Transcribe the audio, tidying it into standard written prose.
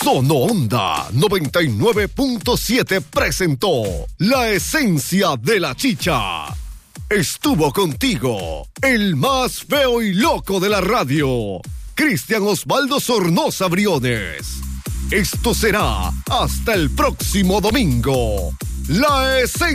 Sono Onda 99.7 presentó La Esencia de la Chicha. Estuvo contigo el más feo y loco de la radio, Cristian Osvaldo Sornosa Briones. Esto será hasta el próximo domingo. La Esencia